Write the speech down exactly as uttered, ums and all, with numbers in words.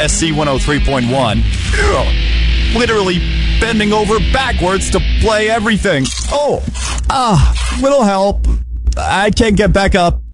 S C one oh three point one. Literally bending over backwards to play everything. Oh, ah, little help. I can't get back up.